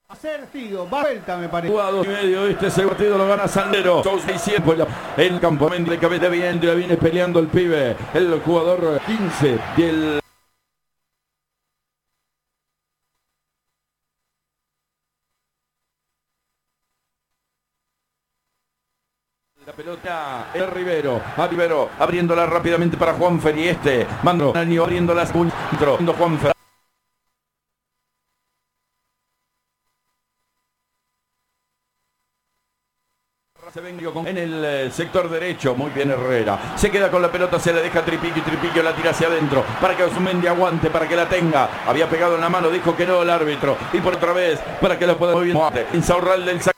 Acertido, va vuelta me parece. Jugado y medio, ese partido lo gana Sandero. El campamento de cabeza de viento, la viene peleando el pibe. El jugador 15 del... La pelota el Rivero, abriéndola rápidamente para Juanfer y mando abriendo las puños, Juanfer. Se vendió en el sector derecho, muy bien Herrera, se queda con la pelota, se la deja Tripiquio y Tripiquio la tira hacia adentro para que Osmendi aguante, para que la tenga, había pegado en la mano, dijo que no el árbitro, y por otra vez para que la pueda muy bien Insaurralde del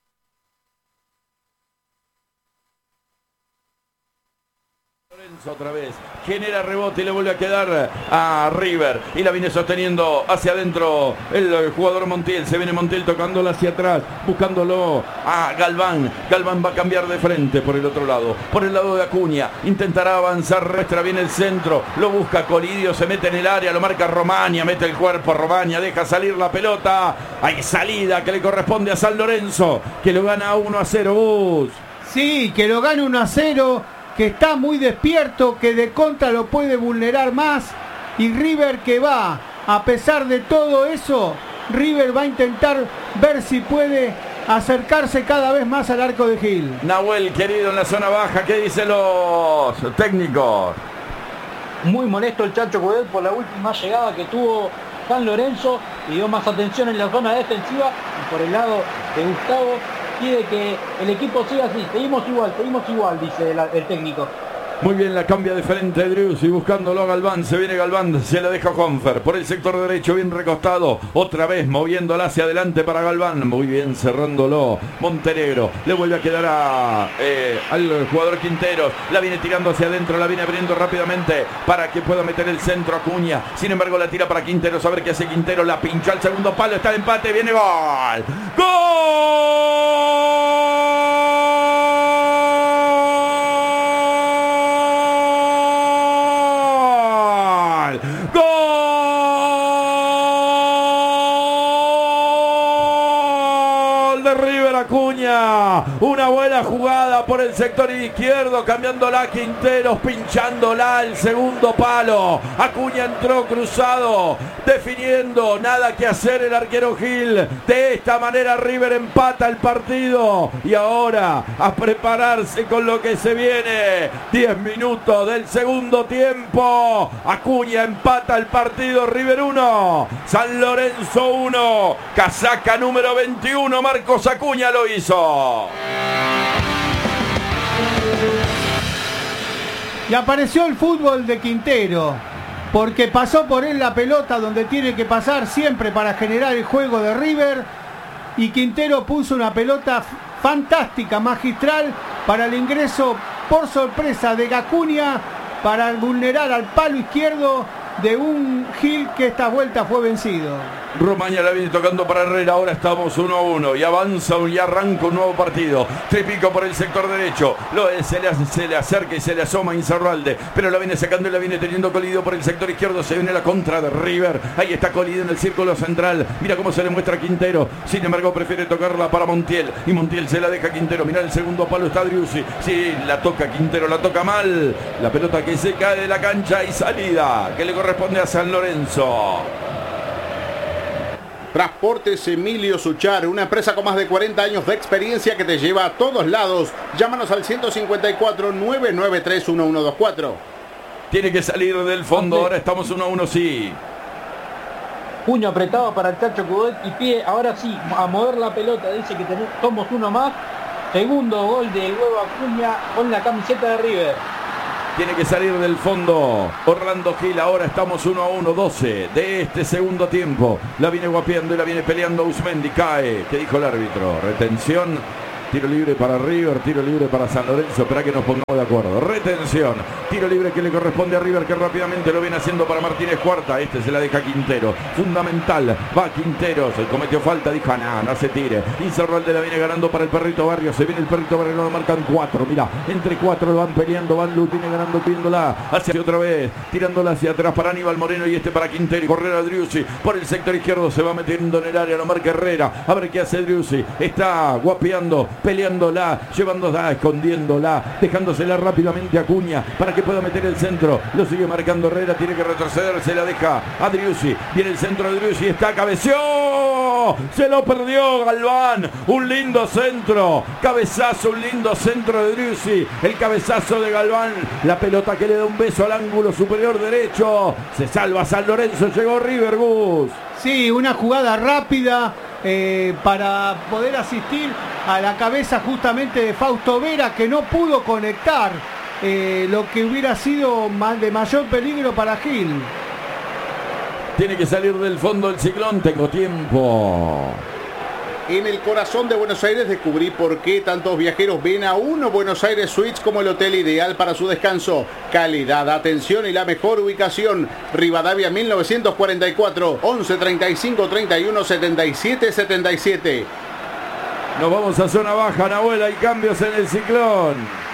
otra vez, genera rebote y le vuelve a quedar a River y la viene sosteniendo hacia adentro el jugador Montiel, se viene Montiel tocándola hacia atrás, buscándolo a Galván, Galván va a cambiar de frente por el otro lado, por el lado de Acuña, intentará avanzar, muestra bien el centro, lo busca Colidio, se mete en el área, lo marca Romaña, mete el cuerpo Romaña, deja salir la pelota, hay salida que le corresponde a San Lorenzo, que lo gana 1-0, Bus. Sí, que lo gana 1-0, que está muy despierto, que de contra lo puede vulnerar más, y River que va, a pesar de todo eso, River va a intentar ver si puede acercarse cada vez más al arco de Gil. Nahuel, querido, en la zona baja, ¿qué dicen los técnicos? Muy molesto el Chacho Coudet por la última llegada que tuvo San Lorenzo y dio más atención en la zona defensiva, y por el lado de Gustavo pide que el equipo siga así, seguimos igual, dice el técnico. Muy bien, la cambia de frente Driussi, buscándolo a Galván, se viene Galván, se la deja Juanfer, por el sector derecho, bien recostado, otra vez moviéndola hacia adelante para Galván, muy bien cerrándolo, Montenegro, le vuelve a quedar al jugador Quinteros, la viene tirando hacia adentro, la viene abriendo rápidamente para que pueda meter el centro Acuña, sin embargo la tira para Quinteros, a ver qué hace Quinteros, la pincha al segundo palo, está el empate, viene gol, ¡gol! Acuña, una buena jugada por el sector izquierdo, cambiándola a Quinteros, pinchándola al segundo palo. Acuña entró cruzado, definiendo, nada que hacer el arquero Gil. De esta manera River empata el partido y ahora a prepararse con lo que se viene. 10 minutos del segundo tiempo. Acuña empata el partido, River 1, San Lorenzo 1, casaca número 21, Marcos Acuña lo hizo. Y apareció el fútbol de Quintero, porque pasó por él la pelota donde tiene que pasar siempre para generar el juego de River, y Quintero puso una pelota fantástica, magistral, para el ingreso por sorpresa de Acuña para vulnerar al palo izquierdo de un Gil que esta vuelta fue vencido. Romaña la viene tocando para Herrera, ahora estamos 1-1 y avanza y arranca un nuevo partido. Tripico por el sector derecho, se le acerca y se le asoma Insaurralde, pero la viene sacando y la viene teniendo Colidio por el sector izquierdo, se viene la contra de River, ahí está Colidio en el círculo central, mira cómo se le muestra a Quintero, sin embargo prefiere tocarla para Montiel, y Montiel se la deja a Quintero, mira el segundo palo está Driussi, sí, la toca Quintero, la toca mal, la pelota que se cae de la cancha y salida, que le corresponde a San Lorenzo. Transportes Emilio Suchar, una empresa con más de 40 años de experiencia que te lleva a todos lados. Llámanos al 154-993-1124. Tiene que salir del fondo, ahora estamos 1-1, sí. Puño apretado para el Chacho Coudet y pide ahora sí a mover la pelota, dice que somos uno más. Segundo gol de Huevo Acuña con la camiseta de River. Tiene que salir del fondo Orlando Gil, ahora estamos 1-1, 12 de este segundo tiempo. La viene guapeando y la viene peleando Usmendi, cae. ¿Qué dijo el árbitro? Retención Tiro libre para River, tiro libre para San Lorenzo. Espera que nos pongamos de acuerdo. Retención. Tiro libre que le corresponde a River, que rápidamente lo viene haciendo para Martínez Cuarta. Este se la deja Quintero. Fundamental. Va Quintero. Se cometió falta. Dijo, no se tire. Insaurralde la viene ganando para el Perrito Barrios. Se viene el Perrito Barrios. Lo marcan 4. Mira, entre 4 lo van peleando. Van Luz viene ganando, pidiéndola hacia otra vez. Tirándola hacia atrás para Aníbal Moreno y este para Quintero. Y correr a Driussi. Por el sector izquierdo se va metiendo en el área. Lo marca Herrera. A ver qué hace Driussi. Está guapeando, peleándola, llevándola, escondiéndola, dejándosela rápidamente a Acuña para que pueda meter el centro. Lo sigue marcando Herrera, tiene que retroceder, se la deja a Driussi. Viene el centro de Driussi, está, cabeció. Se lo perdió Galván. Un lindo centro, cabezazo, un lindo centro de Driussi. El cabezazo de Galván. La pelota que le da un beso al ángulo superior derecho. Se salva San Lorenzo, llegó River, Gus. Sí, una jugada rápida para poder asistir a la cabeza justamente de Fausto Vera, que no pudo conectar, lo que hubiera sido de mayor peligro para Gil. Tiene que salir del fondo el Ciclón, tengo tiempo. En el corazón de Buenos Aires descubrí por qué tantos viajeros ven a uno Buenos Aires Suites como el hotel ideal para su descanso. Calidad, atención y la mejor ubicación. Rivadavia 1944, 11 35 31 77 77. Nos vamos a zona baja, Nahuel, hay cambios en el Ciclón.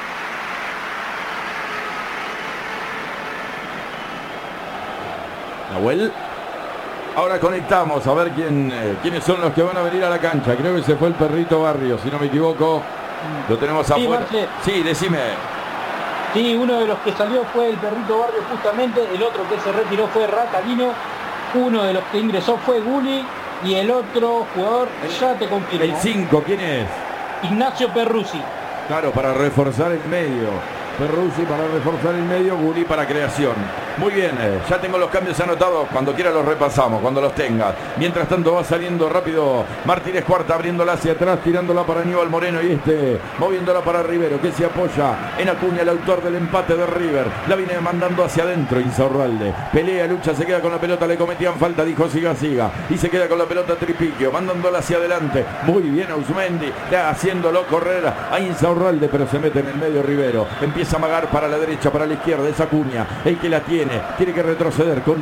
Nahuel. Ahora conectamos a ver quiénes son los que van a venir a la cancha. Creo que se fue el Perrito Barrios, si no me equivoco. Lo tenemos afuera. Sí, decime. Sí, uno de los que salió fue el Perrito Barrios justamente. El otro que se retiró fue Ratalino. Uno de los que ingresó fue Gulli. Y el otro jugador, ya te confirmo. El 5, ¿quién es? Ignacio Perruzzi. Claro, para reforzar el medio. Perruzzi para reforzar el medio, Gulli para creación. Muy bien, ya tengo los cambios anotados. Cuando quiera los repasamos, cuando los tenga. Mientras tanto va saliendo rápido Martínez Cuarta, abriéndola hacia atrás, tirándola para Aníbal Moreno y moviéndola para Rivero, que se apoya en Acuña, el autor del empate de River. La viene mandando hacia adentro Insaurralde. Pelea, lucha, se queda con la pelota, le cometían falta, dijo siga. Y se queda con la pelota Tripiquio, mandándola hacia adelante. Muy bien Ausmendi, haciéndolo correr a Insaurralde, pero se mete en el medio Rivero. Empieza a amagar para la derecha, para la izquierda, es Acuña, el que la tiene que retroceder con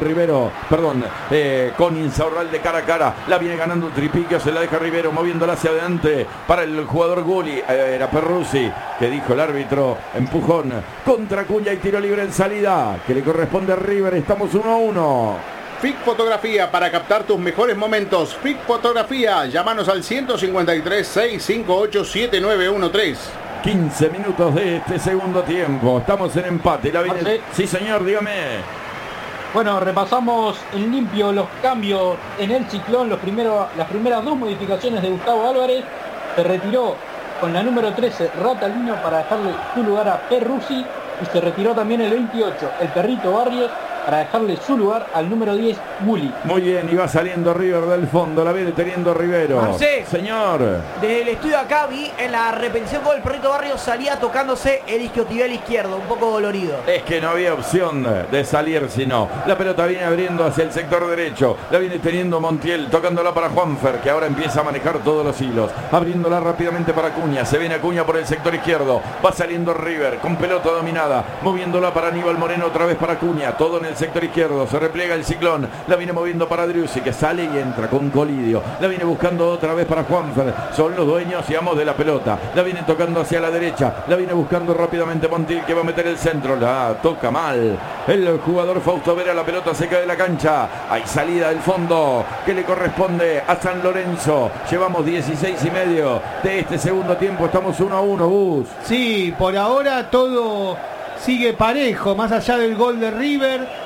con Insaurralde cara a cara. La viene ganando Tripiquio, se la deja Rivero, moviéndola hacia adelante para el jugador Gulli. Era Perruzzi, que dijo el árbitro, empujón contra Acuña y tiro libre en salida, que le corresponde a River. Estamos 1-1. FIC Fotografía, para captar tus mejores momentos. FIC Fotografía, llámanos al 153 658 7913. 15 minutos de este segundo tiempo. Estamos en empate. Sí, señor, dígame. Bueno, repasamos en limpio los cambios en el Ciclón. Las primeras dos modificaciones de Gustavo Álvarez. Se retiró con la número 13 Ratalino para dejarle su lugar a Perruzzi. Y se retiró también el 28, el Perrito Barrios, para dejarle su lugar al número 10, Gulli. Muy bien, y va saliendo River del fondo, la viene teniendo Rivero. Marcé, señor. Desde el estudio acá vi en la repetición con el Perrito Barrios salía tocándose el isquiotibial izquierdo, un poco dolorido. Es que no había opción de salir, sino la pelota viene abriendo hacia el sector derecho, la viene teniendo Montiel, tocándola para Juanfer, que ahora empieza a manejar todos los hilos, abriéndola rápidamente para Acuña, se viene Acuña por el sector izquierdo, va saliendo River con pelota dominada, moviéndola para Aníbal Moreno, otra vez para Acuña, todo en el sector izquierdo, se repliega el Ciclón, la viene moviendo para Driussi, que sale y entra con Colidio, la viene buscando otra vez para Juanfer, son los dueños y amos de la pelota, la viene tocando hacia la derecha, la viene buscando rápidamente Montiel, que va a meter el centro, la toca mal el jugador Fausto Vera, la pelota se cae de la cancha, hay salida del fondo que le corresponde a San Lorenzo. Llevamos 16 y medio de este segundo tiempo, estamos 1-1, Bus. Sí, por ahora todo sigue parejo, más allá del gol de River,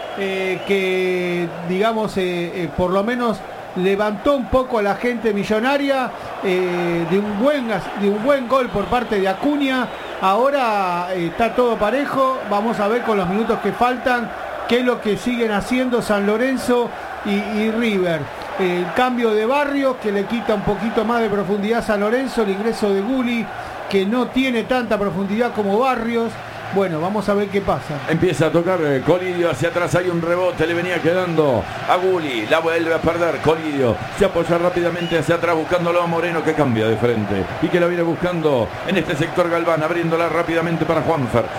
que digamos por lo menos levantó un poco a la gente millonaria, de un buen gol por parte de Acuña. Ahora está todo parejo, vamos a ver con los minutos que faltan qué es lo que siguen haciendo San Lorenzo y River. El cambio de Barrios, que le quita un poquito más de profundidad a San Lorenzo, el ingreso de Gulli, que no tiene tanta profundidad como Barrios. Bueno, vamos a ver qué pasa. Empieza a tocar Colidio hacia atrás, hay un rebote, le venía quedando a Gulli, la vuelve a perder Colidio, se apoya rápidamente hacia atrás buscándolo a Moreno, que cambia de frente y que la viene buscando en este sector Galván, abriéndola rápidamente para Juanfer.